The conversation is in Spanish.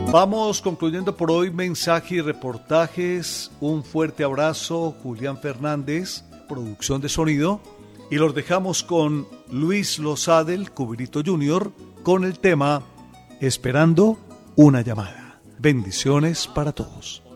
Vamos concluyendo por hoy mensaje y reportajes. Un fuerte abrazo, Julián Fernández, producción de sonido. Y los dejamos con Luis Lozada, el Cubirito Junior, con el tema Esperando una llamada. Bendiciones para todos.